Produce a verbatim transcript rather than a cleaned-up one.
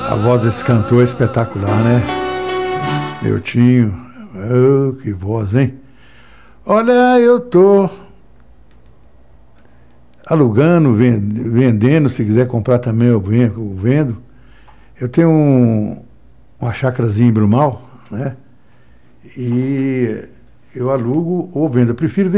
A voz desse cantor é espetacular, né? Neutinho, oh, que voz, hein? Olha, eu tô alugando, vendendo, se quiser comprar também eu vendo. Eu tenho um, uma chacrazinha em Brumal, né? E eu alugo ou vendo. Eu prefiro